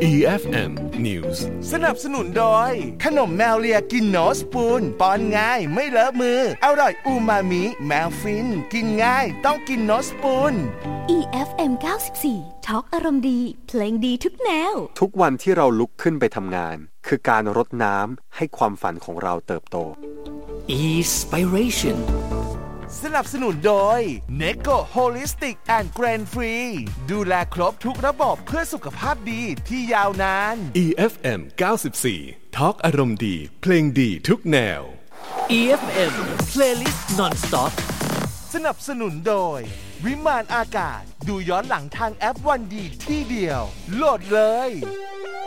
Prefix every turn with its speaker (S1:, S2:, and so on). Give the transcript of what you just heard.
S1: EFM News
S2: สนับสนุนโดยขนมแมวเลียกินโนสปูนป้อนง่ายไม่เลอะมืออร่อยอูมามิแมวฟินกินง่ายต้องกินโนสปูน
S3: EFM 94ทอล์กอารมณ์ดีเพลงดีทุกแนว
S4: ทุกวันที่เราลุกขึ้นไปทำงานคือการรดน้ำให้ความฝันของเราเติบโต
S5: Inspiration
S2: สนับสนุนโดย Neko Holistic and Grain Free ดูแลครบทุกระบบเพื่อสุขภาพดีที่ยาวนาน
S1: EFM 94ทอล์กอารมณ์ดีเพลงดีทุกแนว
S5: EFM Playlist Non-Stop
S2: สนับสนุนโดยวิมานอากาศดูย้อนหลังทางแอปวันดีที่เดียวโหลดเลย